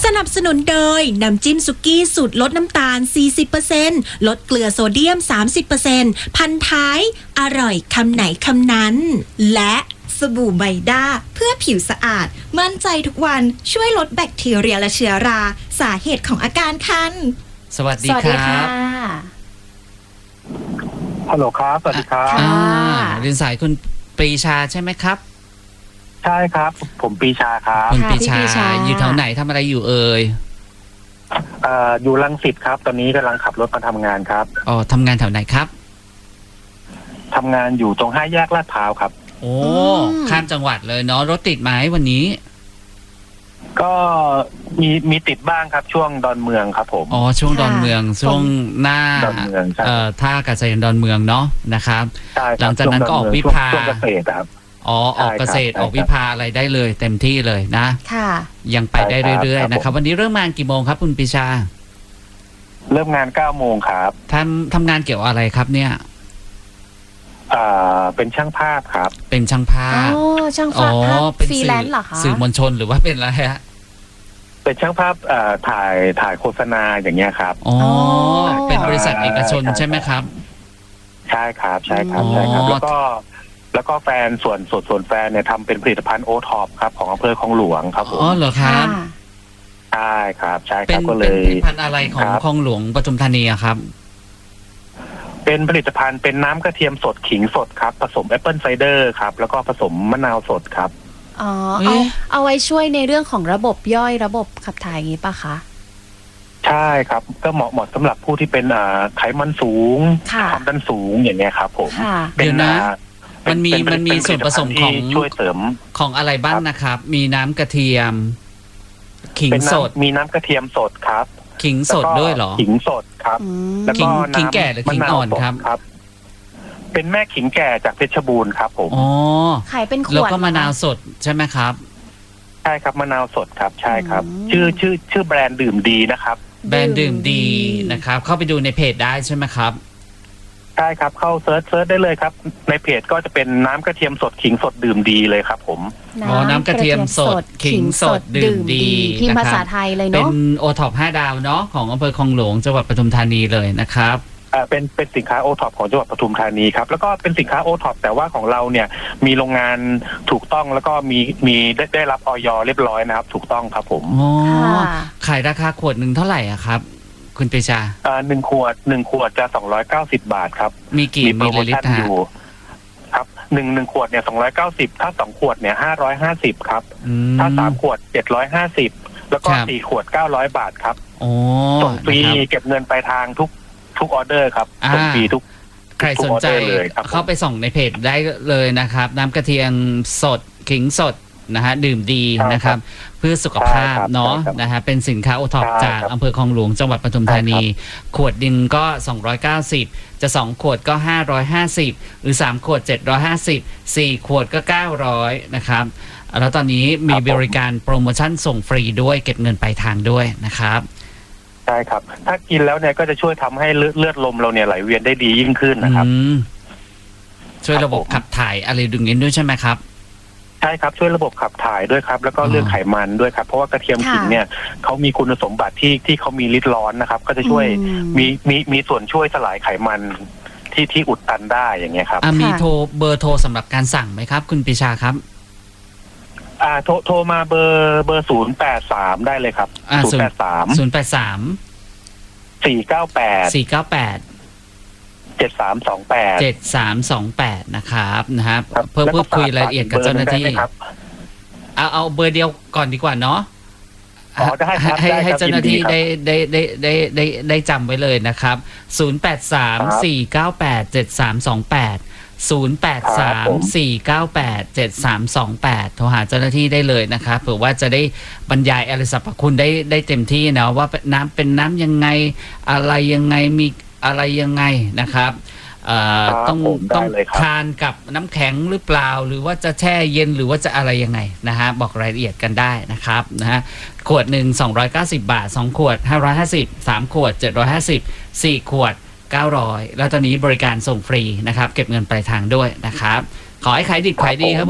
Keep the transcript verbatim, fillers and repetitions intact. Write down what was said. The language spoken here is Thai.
นับสนุนโดยน้ำจิ้มสุกี้สูตรลดน้ำตาล สี่สิบเปอร์เซ็นต์ ลดเกลือโซเดียม สามสิบเปอร์เซ็นต์ พันท้ายอร่อยคำไหนคำนั้นและสบู่ไบด้าเพื่อผิวสะอาดมั่นใจทุกวันช่วยลดแบคทีเรียและเชื้อราสาเหตุของอาการคันสวัสดีครับฮัลโหลครับสวัสดีครับเรียนสายคุณปรีชาใช่ไหมครับใช่ครับผมปรีชาครับคุณปรีชาอยู่แถวไหนทำอะไรอยู่เอ่ยเอ่ออยู่รังสิตครับตอนนี้กำลังขับรถมาทำงานครับอ๋อทำงานแถวไหนครับทำงานอยู่ตรงห้าแยกลาดพร้าวครับโอ้ข้ามจังหวัดเลยเนาะรถติดไหมวันนี้ก็มีมีติดบ้างครับช่วงดอนเมืองครับผมอ๋อช่วงดอนเมืองช่วงหน้าดอนเมืองเอ่อท่าอากาศยานดอนเมืองเนาะนะครับหลังจากนั้นก็ออกวิภาช่วงเกษตรครับอ๋อออกเกษตรออกวิภาอะไรได้เลยเต็มที่เลยนะค่ะยังไปได้เรื่อยๆนะครับวันนี้เริ่มงานกี่โมงครับคุณปรีชาเริ่มงานเก้าโมงครับทำทำงานเกี่ยวอะไรครับเนี่ยอ่าเป็นช่างภาพครับเป็นช่างภาพอ๋อช่างภาพฟรีแลนซ์เหรอคะสื่อมวลชนหรือว่าเป็นอะไรฮะเป็นช่างภาพเอ่อถ่ายถ่ายโฆษณาอย่างเงี้ยครับอ๋อเป็นบริษัทเอกชนใช่ไหมครับใช่ครับใช่ครับใช่ครับแล้วก็แล้วก็แฟนส่วนส่วนส่วนแฟนเนี่ยทำเป็นผลิตภัณฑ์โอท็อปครับของอำเภอคลองหลวงครับผมอ๋อเหรอครับใช่ครับใช่ครับก็เลยเป็นผลิตภัณฑ์อะไรของคลองหลวงปทุมธานีครับเป็นผลิตภัณฑ์เป็นน้ำกระเทียมสดขิงสดครับผสมแอปเปิลไซเดอร์ครับแล้วก็ผสมมะนาวสดครับอ๋อเอาเอาไว้ช่วยในเรื่องของระบบย่อยระบบขับถ่ายอย่างนี้ป่ะคะใช่ครับก็เหมาะเหมาะสำหรับผู้ที่เป็นอ่าไขมันสูงความดันสูงอย่างเงี้ยครับผมเป็นนะมันมีมันมีส่วนผสมของช่วยเสริมของอะไรบ้างนะครับมีน้ำกระเทียมขิงสดมีน้ำกระเทียมสดครับขิงสดด้วยเหรอขิงสดครับแล้วก็ขิงแก่หรือขิงอ่อนครับเป็นแม่ขิงแก่จากเพชรบูรณ์ครับผมอ๋อขายเป็นขวดแล้วก็มะนาวสดใช่ไหมครับใช่ครับมะนาวสดครับใช่ครับชื่อชื่อชื่อแบรนด์ดื่มดีนะครับแบรนด์ดื่มดีนะครับเข้าไปดูในเพจได้ใช่ไหมครับใช่ครับเข้าเซิร์ชเซิร์ชได้เลยครับในเพจก็จะเป็นน้ำกระเทียมสดขิงสดดื่มดีเลยครับผมอ๋อน้ำกระเทียมสดขิงสดดื่มดีพิมพ์ภาษาไทยเลยเนาะเป็นโอท็อปห้าดาวเนาะของอำเภอคลองหลวงจังหวัดปทุมธานีเลยนะครับอ่าเป็นเป็นสินค้าโอท็อปของจังหวัดปทุมธานีครับแล้วก็เป็นสินค้าโอท็อปแต่ว่าของเราเนี่ยมีโรงงานถูกต้องแล้วก็มีมีได้ได้รับออยเรียบร้อยนะครับถูกต้องครับผมอ๋อขายราคาขวดหนึ่งเท่าไหร่อ่ะครับคุณปรีชาอ่าหนึ่งขวดหนึ่งขวดจะสองร้อยเก้าสิบบาทครับมีกี่มิลลิลิตรอยู่ครับหนึ่งหนึ่งขวดเนี่ยสองร้อยเก้าสิบถ้าสองขวดเนี่ยห้าร้อยห้าสิบครับถ้าสามขวดเจ็ดร้อยห้าสิบแล้วก็สี่ขวดเก้าร้อยบาทครับส่งฟรีเก็บเงินปลายทางทุกทุกออเดอร์ครับส่งฟรีทุกใครสนใจเข้าไปส่องในเพจได้เลยนะครับน้ำกระเทียมสดขิงสดนะฮะดื่มดีนะครับเพื่อสุขภาพเนาะนะฮะเป็นสินค้าโอท็อปจากอำเภอคลองหลวงจังหวัดปทุมธานีขวดดินก็สองร้อยเก้าสิบจะสองขวดก็ห้าร้อยห้าสิบหรือสามขวดเจ็ดร้อยห้าสิบ สี่ขวดก็เก้าร้อยนะครับแล้วตอนนี้มีบริการโปรโมชั่นส่งฟรีด้วยเก็บเงินปลายทางด้วยนะครับใช่ครับถ้ากินแล้วเนี่ยก็จะช่วยทำให้เลือดลมเราเนี่ยไหลเวียนได้ดียิ่งขึ้นนะครับช่วยระบบขับถ่ายอะไรดึงนี้ด้วยใช่ไหมครับใช่ครับช่วยระบบขับถ่ายด้วยครับแล้วก็เรื่องไขมันด้วยครับเพราะว่ากระเทียมขิงเนี่ยเขามีคุณสมบัติที่ที่เขามีฤทธิ์ร้อนนะครับก็จะช่วยมีมีมีส่วนช่วยสลายไขมันที่ที่อุดตันได้อย่างเงี้ยครับมีโทรเบอร์โทรสำหรับการสั่งไหมครับคุณปรีชาครับอ่าโทรโทรมาเบอร์เบอร์ศูนย์แปดสามได้เลยครับศูนย์แปดสามศูนย์แปดสามสี่เก้าแปดสี่เก้าแปดเจ็ดสามสองแปดเจ็ดสามสองแปดนะครับนะครับเพื่อพูดคุยรายละเอียดกับเจ้าหน้าที่เอาเอาเบอร์เดียวก่อนดีกว่าเนาะให้ให้เจ้าหน้าที่ได้ได้ได้ได้ได้ได้จำไว้เลยนะครับศูนย์แปดสามสี่เก้าแปดเจ็ดสามสองแปดศูนย์แปดสามสี่เก้าแปดเจ็ดสามสองแปดโทรหาเจ้าหน้าที่ได้เลยนะครับเผื่อว่าจะได้บรรยายอะไรสรรพคุณได้ได้เต็มที่นะว่าน้ำเป็นน้ำยังไงอะไรยังไงมีอะไรยังไงนะครับต้องต้องทานกับน้ำแข็งหรือเปล่าหรือว่าจะแช่เย็นหรือว่าจะอะไรยังไงนะฮะบอกรายละเอียดกันได้นะครับนะฮะขวดหนึ่งสองร้อยเก้าสิบบาทสองขวดห้าร้อยห้าสิบสามขวดเจ็ดร้อยห้าสิบสี่ขวดเก้าร้อยแล้วตอนนี้บริการส่งฟรีนะครับเก็บเงินปลายทางด้วยนะครับขอให้ขายดิบขายดีครับ